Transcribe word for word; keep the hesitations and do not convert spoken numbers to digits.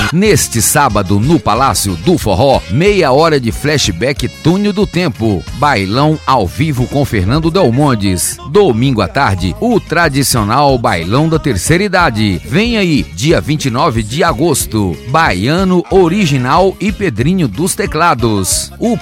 Neste sábado, no Palácio do Forró, meia hora de flashback Túnel do Tempo. Bailão ao vivo com Fernando Delmondes. Domingo à tarde, o tradicional Bailão da Terceira Idade. Vem aí, dia vinte e nove de agosto. Baiano Original e Pedrinho dos Teclados. O